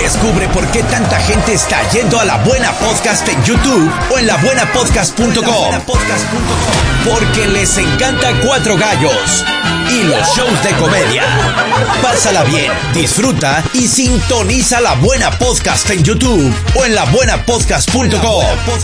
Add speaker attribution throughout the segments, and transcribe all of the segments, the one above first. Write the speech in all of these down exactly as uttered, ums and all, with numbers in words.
Speaker 1: Descubre por qué tanta gente está yendo a La Buena Podcast en YouTube o en la buena podcast punto com. Porque les encanta Cuatro Gallos y los shows de comedia. Pásala bien, disfruta y sintoniza La Buena Podcast en YouTube o en la buena podcast punto com.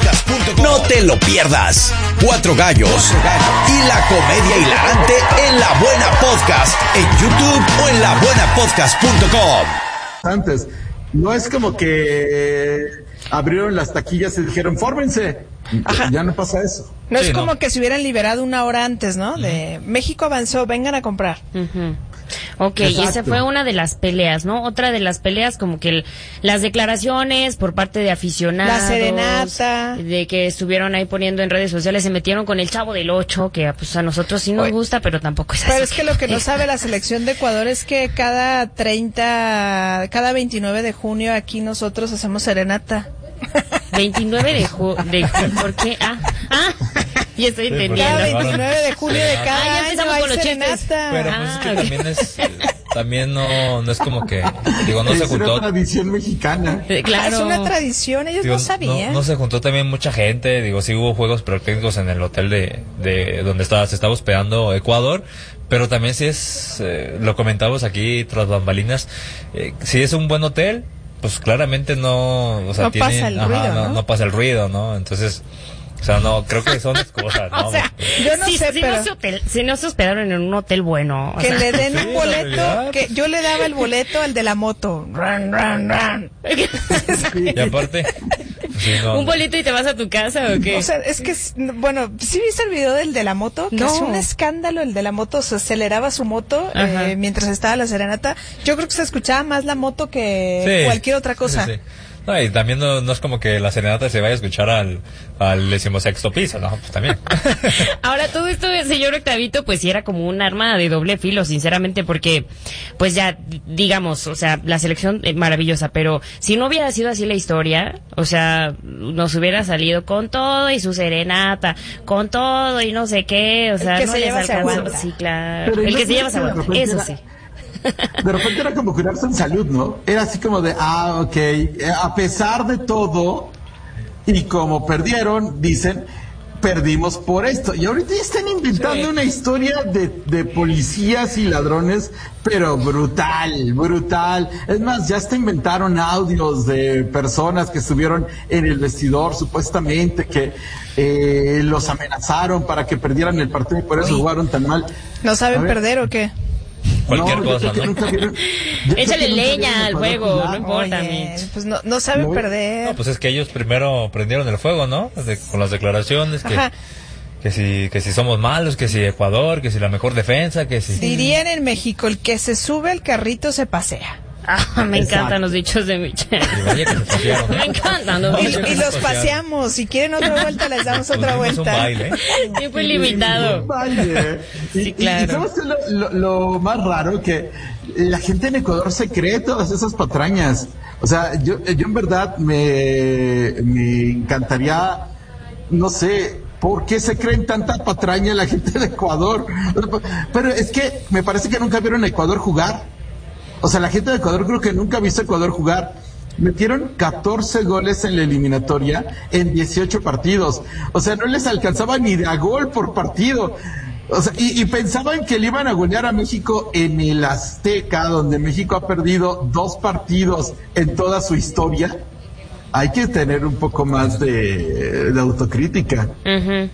Speaker 1: No te lo pierdas. Cuatro Gallos y la comedia hilarante en La Buena Podcast en YouTube o en la buena podcast punto com.
Speaker 2: Antes, no es como que abrieron las taquillas y dijeron, fórmense. Ajá. Ya no pasa eso.
Speaker 3: No sí, es como
Speaker 4: no.
Speaker 3: que se hubieran liberado una hora antes, ¿no? Uh-huh. De México avanzó, vengan a comprar.
Speaker 4: Uh-huh. Ok, exacto. Y esa fue una de las peleas, ¿no? Otra de las peleas, como que el, las declaraciones por parte de aficionados.
Speaker 3: La serenata.
Speaker 4: De que estuvieron ahí poniendo en redes sociales, se metieron con el Chavo del Ocho, que pues a nosotros sí nos Oye, gusta, pero tampoco es así.
Speaker 3: Pero es que lo que no sabe la selección de Ecuador es que cada treinta, cada veintinueve de junio aquí nosotros hacemos serenata.
Speaker 4: veintinueve de junio, de ju- ¿por qué? Ah, ah. Ya estoy
Speaker 3: sí,
Speaker 4: entendiendo.
Speaker 3: Cada veintinueve de julio de cada
Speaker 4: ah, ya
Speaker 3: año
Speaker 4: empezamos
Speaker 3: hay
Speaker 4: con los
Speaker 3: serenata.
Speaker 5: Pero pues
Speaker 4: ah,
Speaker 5: es que
Speaker 4: okay.
Speaker 5: también es, también no, no es como que, digo, no
Speaker 2: es
Speaker 5: se juntó.
Speaker 2: Es una tradición mexicana.
Speaker 4: Eh, claro.
Speaker 3: Es una tradición, ellos
Speaker 5: digo,
Speaker 3: no sabían.
Speaker 5: No, no se juntó también mucha gente, digo, sí hubo juegos pirotécnicos en el hotel de, de donde estaba, se estaba hospedando Ecuador, pero también sí es, eh, lo comentamos aquí tras bambalinas, eh, si es un buen hotel, pues claramente no, o sea,
Speaker 3: no
Speaker 5: tiene,
Speaker 3: pasa el
Speaker 5: ajá,
Speaker 3: ruido,
Speaker 5: no,
Speaker 3: ¿no?
Speaker 5: no pasa el ruido, ¿no? Entonces, o sea, no, creo que son excusas, ¿no?
Speaker 3: O sea, yo no
Speaker 4: si,
Speaker 3: sé,
Speaker 4: si
Speaker 3: pero...
Speaker 4: No se hotel, si no se hospedaron en un hotel bueno.
Speaker 3: Que
Speaker 4: o sea.
Speaker 3: le den
Speaker 5: Sí,
Speaker 3: un boleto,
Speaker 5: realidad,
Speaker 3: que
Speaker 5: pues.
Speaker 3: yo le daba el boleto al de la moto. Run, run, run.
Speaker 5: Y aparte... Sí, no,
Speaker 4: ¿Un boleto y te vas a tu casa o qué?
Speaker 3: O sea, es que, bueno, ¿sí viste el video del de la moto? Que
Speaker 4: no.
Speaker 3: hacía un escándalo el de la moto, se aceleraba su moto eh, mientras estaba la serenata. Yo creo que se escuchaba más la moto que
Speaker 5: sí,
Speaker 3: cualquier otra cosa.
Speaker 5: Sí, sí. No, y también no, no es como que la serenata se vaya a escuchar al, al decimosexto piso, ¿no? Pues también.
Speaker 4: Ahora, todo esto, señor Octavito, pues sí era como un arma de doble filo, sinceramente, porque, pues ya, digamos, o sea, la selección eh, maravillosa, pero si no hubiera sido así la historia, o sea, nos hubiera salido con todo y su serenata, con todo y no sé qué, o sea,
Speaker 3: el que
Speaker 4: no
Speaker 3: se
Speaker 4: les
Speaker 3: lleva se
Speaker 4: alcanzó.
Speaker 3: aguanta.
Speaker 4: Sí, claro.
Speaker 2: Pero
Speaker 4: El
Speaker 2: no
Speaker 4: que se lleva se
Speaker 2: de
Speaker 4: aguanta,
Speaker 2: repente
Speaker 4: eso
Speaker 2: era-
Speaker 4: sí.
Speaker 2: De repente era como curarse en salud, ¿no? Era así como de, ah, ok, eh, a pesar de todo, y como perdieron, dicen, perdimos por esto. Y ahorita ya están inventando
Speaker 5: Sí.
Speaker 2: una historia de, de policías y ladrones, pero brutal, brutal. Es más, ya hasta inventaron audios de personas que estuvieron en el vestidor, supuestamente, que eh, los amenazaron para que perdieran el partido y por eso
Speaker 3: Uy.
Speaker 2: jugaron tan mal.
Speaker 3: ¿No saben
Speaker 2: A ver.
Speaker 3: perder o qué?
Speaker 5: Cualquier
Speaker 2: No, yo
Speaker 5: cosa,
Speaker 2: creo que
Speaker 5: ¿no?
Speaker 2: nunca vieron- yo creo
Speaker 4: Échale
Speaker 2: que nunca
Speaker 4: leña
Speaker 2: vieron
Speaker 4: al
Speaker 2: Ecuador
Speaker 4: fuego,
Speaker 2: jugar.
Speaker 4: no importa,
Speaker 3: Oye,
Speaker 4: Mitch.
Speaker 3: pues no, no saben
Speaker 2: No.
Speaker 3: perder.
Speaker 5: No, pues es que ellos primero prendieron el fuego, ¿no? De- con las declaraciones que,
Speaker 3: Ajá.
Speaker 5: que si, que si somos malos, que si Ecuador, que si la mejor defensa, que si...
Speaker 3: Dirían en México, el que se sube al carrito se pasea.
Speaker 4: Ah, me
Speaker 2: Exacto.
Speaker 4: encantan los dichos de Michelle.
Speaker 5: Y vaya que se pasearon, ¿eh?
Speaker 4: Me encantan los
Speaker 3: Y,
Speaker 4: dichos.
Speaker 3: y los paseamos. Si quieren otra vuelta, les damos
Speaker 5: Pues
Speaker 3: otra
Speaker 5: dimos un
Speaker 3: vuelta.
Speaker 5: baile, ¿eh?
Speaker 4: Tiempo ilimitado.
Speaker 2: Vale. Y,
Speaker 4: Sí, claro.
Speaker 2: y, y ¿sabes qué es lo, lo- lo más raro? Que la gente en Ecuador se cree todas esas patrañas. O sea, yo, yo en verdad me, me encantaría, no sé, ¿por qué se creen tanta patraña la gente de Ecuador? Pero es que me parece que nunca vieron a Ecuador jugar. O sea, la gente de Ecuador creo que nunca ha visto a Ecuador jugar. Metieron catorce goles en la eliminatoria en dieciocho partidos. O sea, no les alcanzaba ni de a gol por partido. O sea, y, y pensaban que le iban a golear a México en el Azteca, donde México ha perdido dos partidos en toda su historia. Hay que tener un poco más de, de autocrítica.
Speaker 4: Ujú.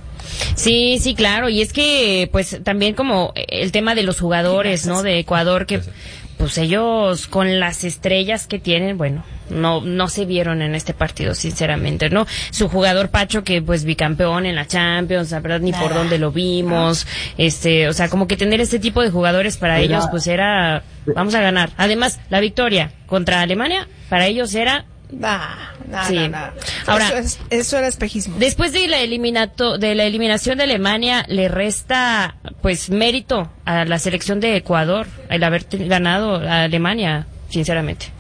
Speaker 4: Sí, sí, claro. Y es que, pues, también como el tema de los jugadores, ¿no? De Ecuador, que, pues, ellos con las estrellas que tienen, bueno, no, no se vieron en este partido, sinceramente, ¿no? Su jugador Pacho, que, pues, bicampeón en la Champions, la verdad, ni por dónde lo vimos. Este, o sea, como que tener este tipo de jugadores para
Speaker 2: Era-
Speaker 4: ellos, pues, era, vamos a ganar. Además, la victoria contra Alemania, para ellos era...
Speaker 3: Nah, nah,
Speaker 4: Sí.
Speaker 3: nah, nah.
Speaker 4: Ahora-
Speaker 3: eso, es- eso era espejismo.
Speaker 4: Después de la eliminato, de la eliminación de Alemania, le resta pues mérito a la selección de Ecuador el haber te- ganado a Alemania, sinceramente.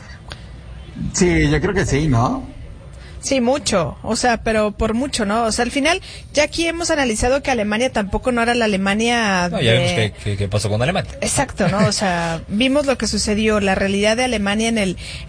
Speaker 2: Sí, yo creo que sí, ¿no?
Speaker 3: Sí, mucho, o sea, pero por mucho, ¿no? O sea, al final, ya aquí hemos analizado que Alemania tampoco no era la Alemania
Speaker 5: No, ya
Speaker 3: de...
Speaker 5: vimos qué, qué- qué pasó con Alemania.
Speaker 3: Exacto, ¿no? O sea, vimos lo que sucedió, la realidad de Alemania en el